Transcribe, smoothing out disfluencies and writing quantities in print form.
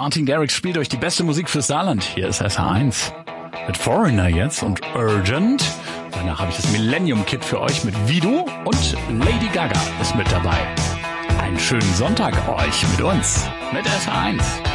Martin Garrix spielt euch die beste Musik fürs Saarland. Hier ist SH1. Mit Foreigner jetzt und Urgent. Danach habe ich das Millennium Kit für euch mit Vido und Lady Gaga ist mit dabei. Einen schönen Sonntag euch mit uns. Mit SH1.